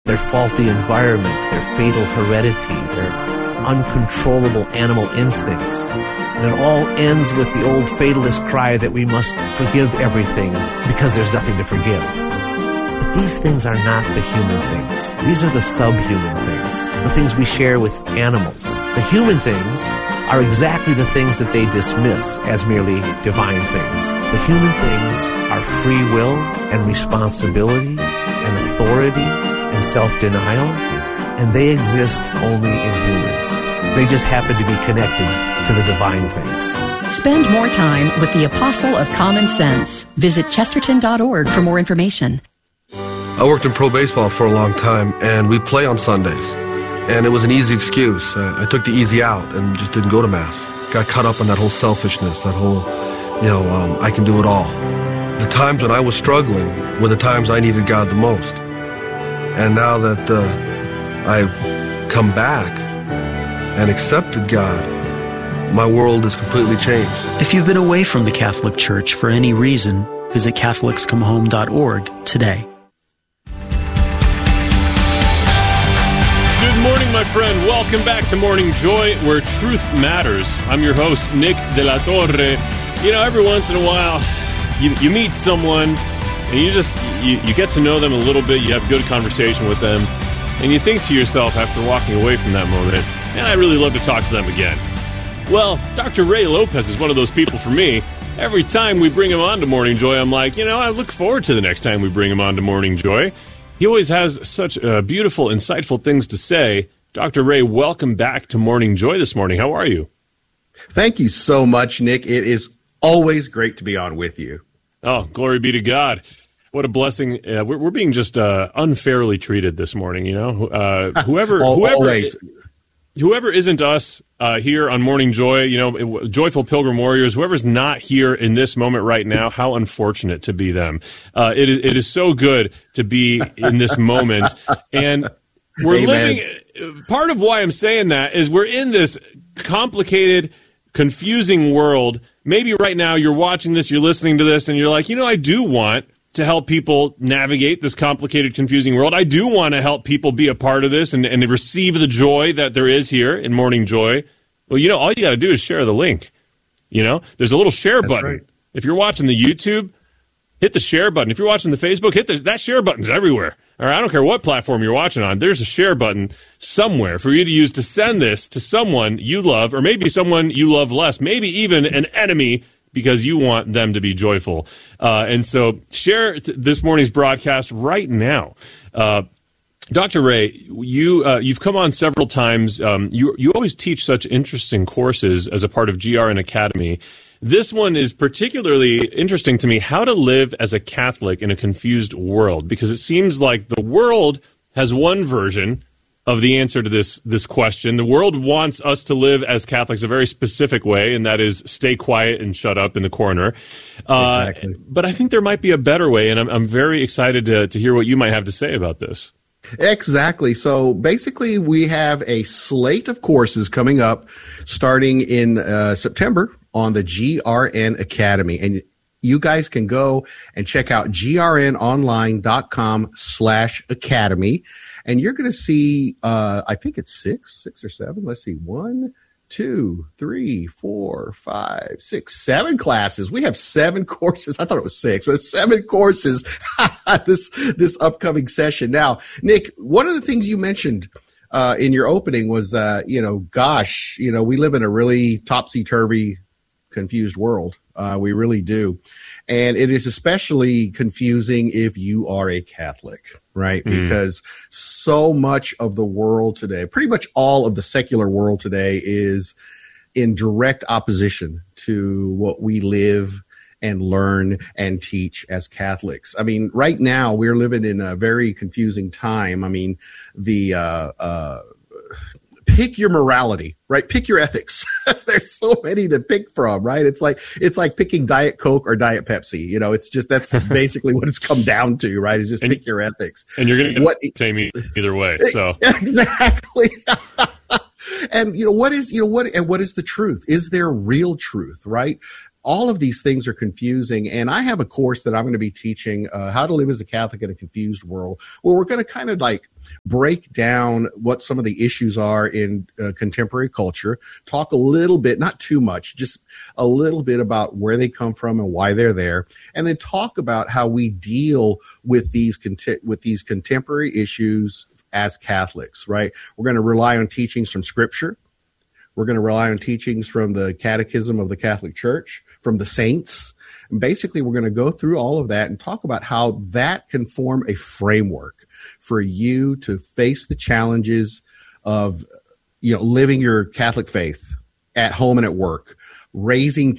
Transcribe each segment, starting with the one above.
their faulty environment, their fatal heredity, their uncontrollable animal instincts. And it all ends with the old fatalist cry that we must forgive everything because there's nothing to forgive. But these things are not the human things. These are the subhuman things, the things we share with animals. The human things are exactly the things that they dismiss as merely divine things. The human things are free will and responsibility and authority and self-denial, and they exist only in humans. They just happen to be connected to the divine things. Spend more time with the Apostle of Common Sense. Visit Chesterton.org for more information. I worked in pro baseball for a long time, and we play on Sundays. And it was an easy excuse. I took the easy out and just didn't go to Mass. Got caught up in that whole selfishness, that whole, I can do it all. The times when I was struggling were the times I needed God the most. And now that I've come back and accepted God, my world has completely changed. If you've been away from the Catholic Church for any reason, visit CatholicsComeHome.org today. Good morning, my friend. Welcome back to Morning Joy, where truth matters. I'm your host, Nick De La Torre. You know, every once in a while, you meet someone, and you get to know them a little bit. You have a good conversation with them, and you think to yourself after walking away from that moment, man, I'd really love to talk to them again. Well, Dr. Ray Lopez is one of those people for me. Every time we bring him on to Morning Joy, I'm like, I look forward to the next time we bring him on to Morning Joy. He always has such beautiful, insightful things to say. Dr. Ray, welcome back to Morning Joy this morning. How are you? Thank you so much, Nick. It is always great to be on with you. Oh, glory be to God. What a blessing. We're being just unfairly treated this morning, Whoever isn't us here on Morning Joy, Joyful Pilgrim Warriors, whoever's not here in this moment right now, how unfortunate to be them. It is so good to be in this moment. And we're living, part of why I'm saying that is we're in this complicated, confusing world. Maybe right now you're watching this, you're listening to this, and you're like, I do want to help people navigate this complicated, confusing world. I do want to help people be a part of this and receive the joy that there is here in Morning Joy. Well, all you got to do is share the link. There's a little share button. Right. If you're watching the YouTube, hit the share button. If you're watching the Facebook, that share button's everywhere. All right, I don't care what platform you're watching on. There's a share button somewhere for you to use to send this to someone you love, or maybe someone you love less, maybe even an enemy, because you want them to be joyful. And so share this morning's broadcast right now. Dr. Ray, you've come on several times. You always teach such interesting courses as a part of GRN Academy. This one is particularly interesting to me, how to live as a Catholic in a confused world, because it seems like the world has one version of the answer to this question. The world wants us to live as Catholics a very specific way, and that is stay quiet and shut up in the corner. Exactly. But I think there might be a better way, and I'm very excited to hear what you might have to say about this. Exactly. So basically, we have a slate of courses coming up starting in September on the GRN Academy. And you guys can go and check out grnonline.com/academy. And you're going to see, I think it's six or seven. Let's see. 1, 2, 3, 4, 5, 6, 7 classes. We have 7 courses. I thought it was 6, but 7 courses this upcoming session. Now, Nick, one of the things you mentioned in your opening was, we live in a really topsy-turvy, confused world. We really do. And it is especially confusing if you are a Catholic, right? Because so much of the world today, pretty much all of the secular world today, is in direct opposition to what we live and learn and teach as Catholics. I mean, right now we're living in a very confusing time. I mean, pick your morality, right? Pick your ethics. There's so many to pick from, right? It's like picking Diet Coke or Diet Pepsi. That's basically what it's come down to, right? Is just pick your ethics. And you're going to get the same either way. So exactly. And what is the truth? Is there real truth, right? all of these things are confusing. And I have a course that I'm going to be teaching, how to live as a Catholic in a confused world, where we're going to kind of like break down what some of the issues are in contemporary culture, talk a little bit, not too much, just a little bit about where they come from and why they're there, and then talk about how we deal with these contemporary issues as Catholics, right? We're going to rely on teachings from Scripture. We're going to rely on teachings from the Catechism of the Catholic Church, from the saints. And basically, we're going to go through all of that and talk about how that can form a framework for you to face the challenges of, living your Catholic faith at home and at work, raising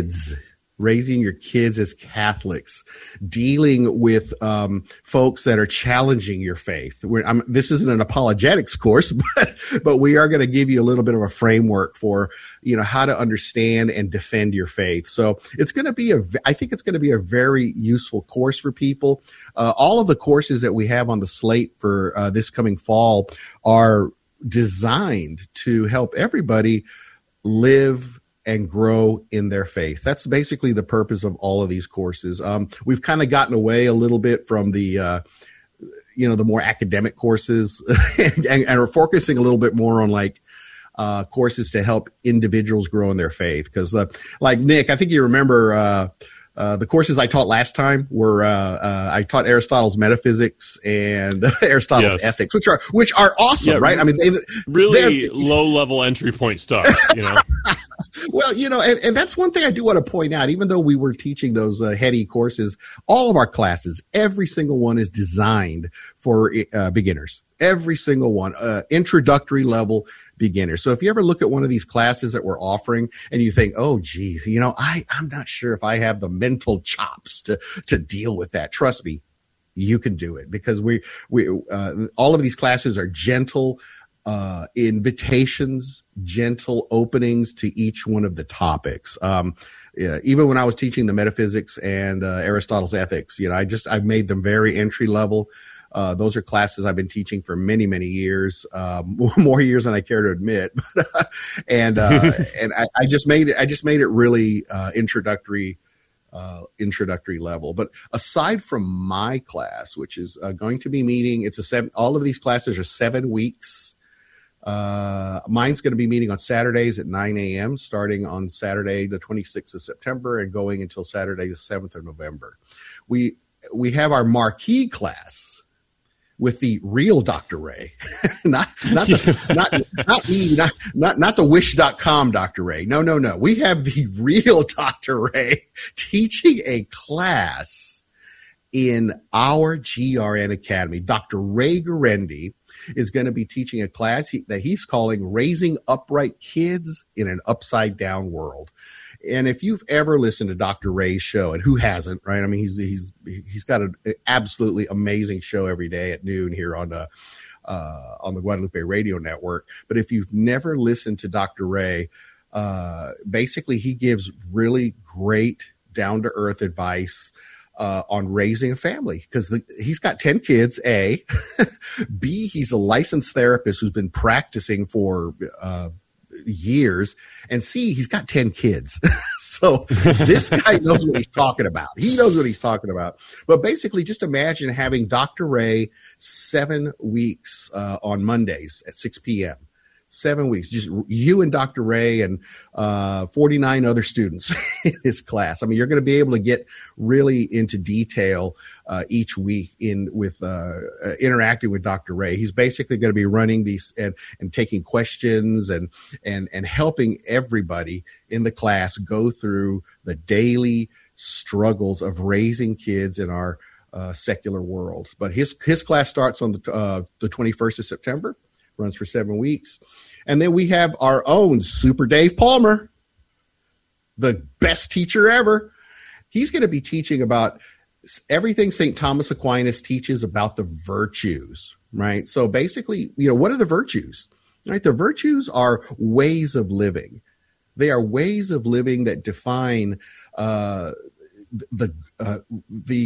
your kids as Catholics, dealing with folks that are challenging your faith. This isn't an apologetics course, but we are going to give you a little bit of a framework for, how to understand and defend your faith. So it's going to be I think it's going to be a very useful course for people. All of the courses that we have on the slate for this coming fall are designed to help everybody live and grow in their faith. That's basically the purpose of all of these courses. We've kind of gotten away a little bit from the more academic courses and are focusing a little bit more on courses to help individuals grow in their faith. Because like Nick, I think you remember the courses I taught last time were I taught Aristotle's metaphysics and Aristotle's ethics, which are awesome, right? I mean, they're low level entry point stuff, Well, and that's one thing I do want to point out. Even though we were teaching those heady courses, all of our classes, every single one is designed for beginners. Every single one, introductory level beginners. So if you ever look at one of these classes that we're offering and you think, oh, gee, I'm not sure if I have the mental chops to deal with that. Trust me, you can do it, because we all of these classes are gentle invitations, gentle openings to each one of the topics. Even when I was teaching the metaphysics and Aristotle's ethics, I've made them very entry level. Those are classes I've been teaching for many, many years, more years than I care to admit. and I just made it really introductory level. But aside from my class, which is going to be meeting, all of these classes are 7 weeks. Mine's going to be meeting on Saturdays at 9 a.m., starting on Saturday, the 26th of September, and going until Saturday, the 7th of November. We have our marquee class with the real Dr. Ray, not the wish.com Dr. Ray. No. We have the real Dr. Ray teaching a class in our GRN Academy. Dr. Ray Guarendi is going to be teaching a class that he's calling Raising Upright Kids in an Upside Down World. And if you've ever listened to Dr. Ray's show, and who hasn't, right? I mean, he's got an absolutely amazing show every day at noon here on the Guadalupe Radio Network. But if you've never listened to Dr. Ray, basically he gives really great down-to-earth advice on raising a family, because he's got 10 kids, A. B, he's a licensed therapist who's been practicing for years, and C, he's got 10 kids. So this guy knows what he's talking about. He knows what he's talking about. But basically, just imagine having Dr. Ray 7 weeks on Mondays at 6 p.m. 7 weeks, just you and Dr. Ray and 49 other students in his class. I mean, you're going to be able to get really into detail each week with interacting with Dr. Ray. He's basically going to be running these and taking questions and helping everybody in the class go through the daily struggles of raising kids in our secular world. But his class starts on the 21st of September. Runs for 7 weeks. And then we have our own Super Dave Palmer, the best teacher ever. He's going to be teaching about everything St. Thomas Aquinas teaches about the virtues, right? So basically, what are the virtues? Right? The virtues are ways of living. They are ways of living that define what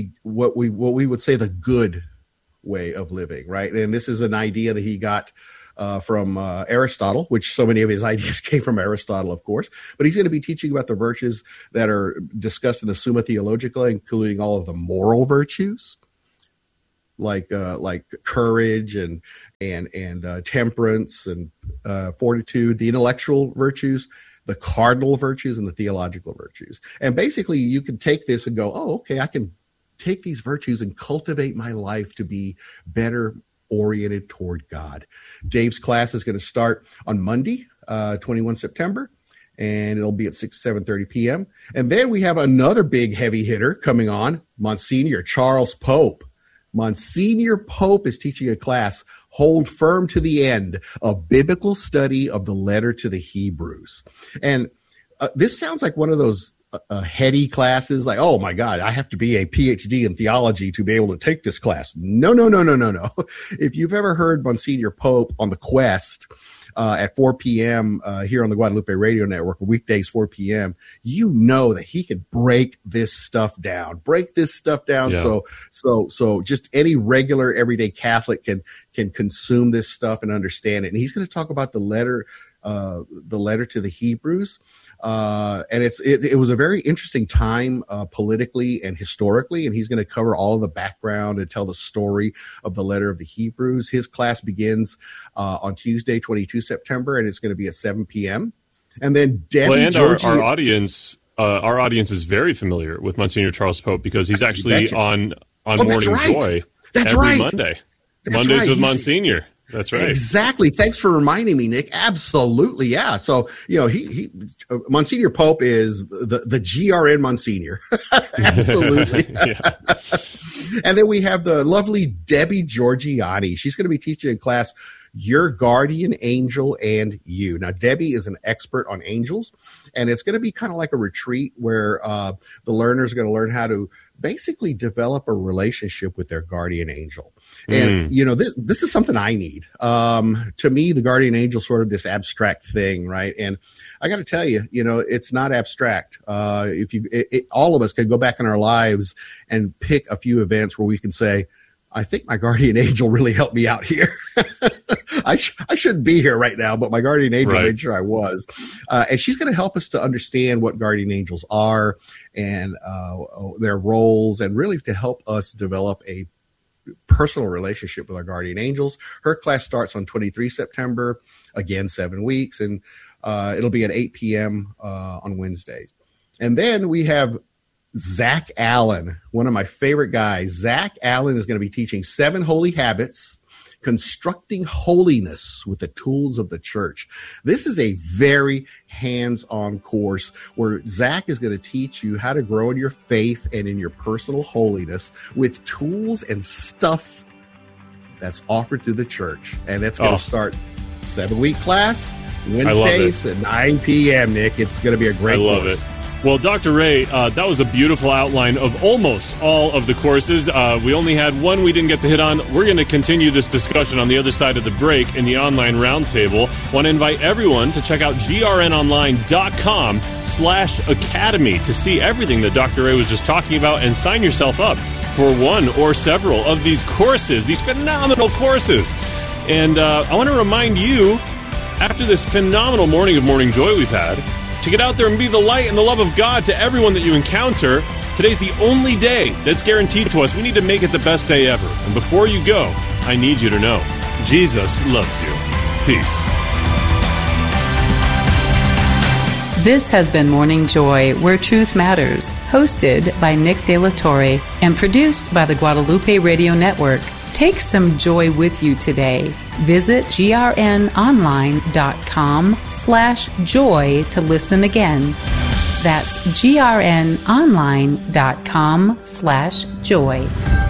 we would say the good way of living, right? And this is an idea that he got from Aristotle, which so many of his ideas came from Aristotle, of course. But he's going to be teaching about the virtues that are discussed in the Summa Theologica, including all of the moral virtues, like courage and temperance and fortitude, the intellectual virtues, the cardinal virtues, and the theological virtues. And basically, you can take this and go, oh, okay, I can take these virtues and cultivate my life to be better oriented toward God. Dave's class is going to start on Monday, 21 September, and it'll be at 7:30 p.m. And then we have another big heavy hitter coming on, Monsignor Charles Pope. Monsignor Pope is teaching a class, Hold Firm to the End, a biblical study of the letter to the Hebrews. And this sounds like one of those heady classes, like, oh my God, I have to be a PhD in theology to be able to take this class. No. If you've ever heard Monsignor Pope on The Quest at 4 p.m. Here on the Guadalupe Radio Network, weekdays 4 p.m., you know that he can break this stuff down. Yeah. So just any regular everyday Catholic can consume this stuff and understand it. And he's going to talk about the letter to the Hebrews. And it was a very interesting time politically and historically, and he's going to cover all of the background and tell the story of the letter of the Hebrews. His class begins on Tuesday, 22 September, and it's going to be at 7 p.m. And then Debbie our audience is very familiar with Monsignor Charles Pope because he's actually on Morning Joy every Monday. Mondays with Monsignor. That's right. Exactly. Thanks for reminding me, Nick. Absolutely. Yeah. So, he Monsignor Pope is the GRN Monsignor. Absolutely. And then we have the lovely Debbie Georgiani. She's going to be teaching a class, Your Guardian Angel and You. Now, Debbie is an expert on angels, and it's going to be kind of like a retreat where the learners are going to learn how to basically develop a relationship with their guardian angel. And, this is something I need. To me, the guardian angel is sort of this abstract thing, right? And I got to tell you, it's not abstract. All of us can go back in our lives and pick a few events where we can say, I think my guardian angel really helped me out here. I shouldn't be here right now, but my guardian angel made sure I was. And she's going to help us to understand what guardian angels are and their roles, and really to help us develop a personal relationship with our guardian angels. Her class starts on 23 September, again, 7 weeks, and it'll be at 8 p.m. On Wednesdays. And then we have Zach Allen, one of my favorite guys. Zach Allen is going to be teaching 7 Holy Habits, Constructing Holiness with the Tools of the Church. This is a very hands-on course where Zach is going to teach you how to grow in your faith and in your personal holiness with tools and stuff that's offered through the church. And that's going to start 7-week class, Wednesdays at 9 p.m., Nick. It's going to be a great course. I love it. Well, Dr. Ray, that was a beautiful outline of almost all of the courses. We only had one we didn't get to hit on. We're going to continue this discussion on the other side of the break in the online roundtable. Want to invite everyone to check out grnonline.com/academy to see everything that Dr. Ray was just talking about and sign yourself up for one or several of these courses, these phenomenal courses. And I want to remind you, after this phenomenal morning of Morning Joy we've had, to get out there and be the light and the love of God to everyone that you encounter. Today's the only day that's guaranteed to us. We need to make it the best day ever. And before you go, I need you to know, Jesus loves you. Peace. This has been Morning Joy, Where Truth Matters, hosted by Nick De La Torre and produced by the Guadalupe Radio Network. Take some joy with you today. Visit grnonline.com/joy to listen again. That's grnonline.com/joy.